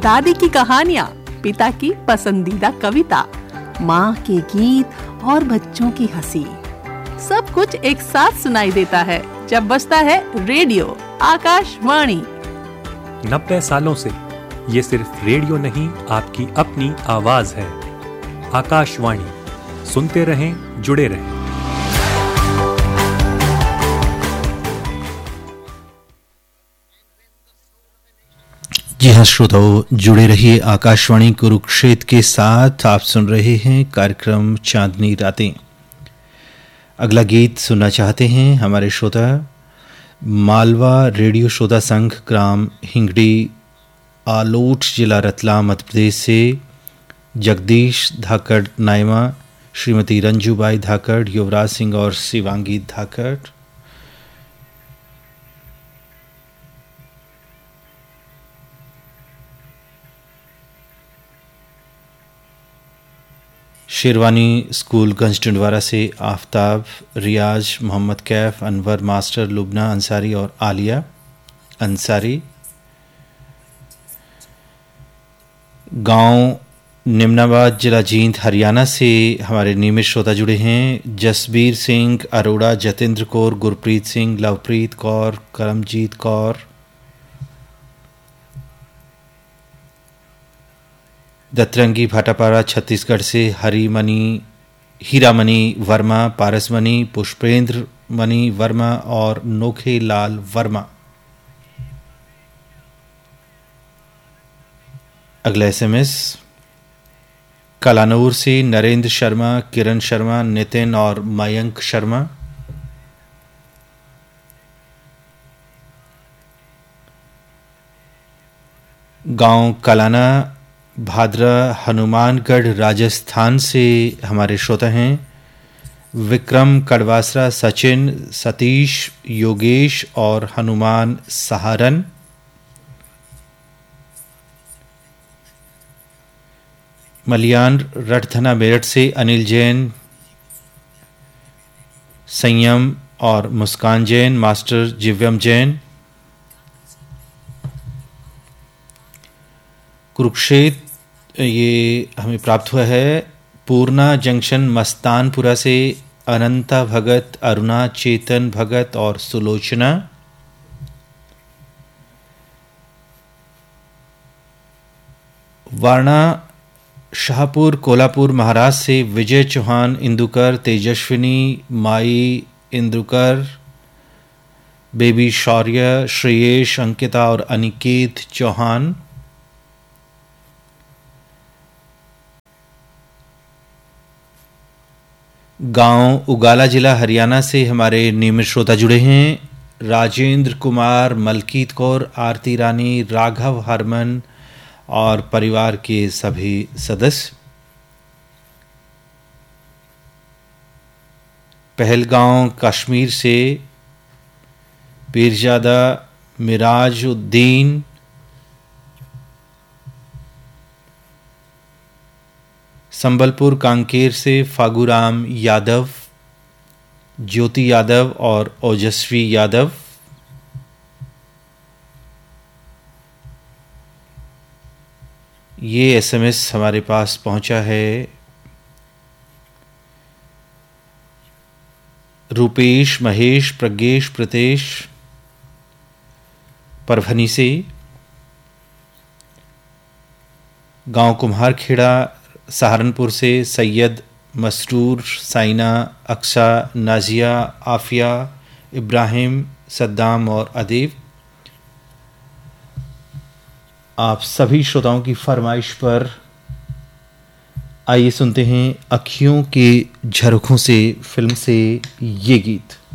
दादी की कहानियाँ, पिता की पसंदीदा कविता, माँ के गीत और बच्चों की हंसी, सब कुछ एक साथ सुनाई देता है जब बजता है रेडियो आकाशवाणी। 90 सालों से ये सिर्फ रेडियो नहीं, आपकी अपनी आवाज है। आकाशवाणी, सुनते रहें, जुड़े रहें। जी हाँ श्रोताओ, जुड़े रहिए आकाशवाणी कुरुक्षेत्र के साथ। आप सुन रहे हैं कार्यक्रम चांदनी रातें। अगला गीत सुनना चाहते हैं हमारे श्रोता मालवा रेडियो श्रोता संघ, ग्राम हिंगड़ी, आलोट, जिला रतलाम, मध्य प्रदेश से जगदीश धाकड़, नायमा, श्रीमती रंजूबाई धाकड़, युवराज सिंह और शिवांगी धाकड़। शेरवानी स्कूल गंजटुंडवारा से आफ्ताब, रियाज, मोहम्मद कैफ, अनवर मास्टर, लुबना अंसारी और आलिया अंसारी। गांव निम्नाबाद, जिला जींद, हरियाणा से हमारे नियमित श्रोता जुड़े हैं। जसबीर सिंह, अरोड़ा, जतेंद्र कौर, गुरप्रीत सिंह, लवप्रीत कौर, करमजीत कौर। दतरंगी भाटापारा छत्तीसगढ़ से हीरामणि वर्मा, पारसमणि, पुष्पेंद्र मणि वर्मा और नोखे लाल वर्मा। अगला एसएमएस कलानौर से नरेंद्र शर्मा, किरण शर्मा, नितिन और मयंक शर्मा। गांव कलाना, भादरा, हनुमानगढ़, राजस्थान से हमारे श्रोता हैं विक्रम कड़वासरा, सचिन, सतीश, योगेश और हनुमान सहारन। मलियान रटधना मेरठ से अनिल जैन, संयम और मुस्कान जैन, मास्टर जिव्यम जैन। कुरुक्षेत्र ये हमें प्राप्त हुआ है पूर्णा जंक्शन मस्तानपुरा से अनंता भगत, अरुणा, चेतन भगत और सुलोचना। वारणा शाहपुर, कोल्हापुर, महाराष्ट्र से विजय चौहान, इंदुकर, तेजस्विनी, माई इंदुकर, बेबी शौर्य, श्रेयेश, अंकिता और अनिकेत चौहान। गांव उगाला, जिला हरियाणा से हमारे नियमित श्रोता जुड़े हैं राजेंद्र कुमार, मलकीत कौर, आरती रानी, राघव, हरमन और परिवार के सभी सदस्य। पहलगांव कश्मीर से पीरजादा मिराज उद्दीन, संबलपुर कांकेर से फागुराम यादव, ज्योति यादव और ओजस्वी यादव। ये एसएमएस हमारे पास पहुंचा है रूपेश, महेश, प्रज्ञेश, प्रतेश, परभनी से। गांव कुम्हारखेड़ा, सहारनपुर से सैयद मसरूर, साइना, अक्सा, नाजिया, आफिया, इब्राहिम, सद्दाम और अदीब। आप सभी श्रोताओं की फरमाइश पर आइए सुनते हैं अखियों के झरोखों से फिल्म से ये गीत।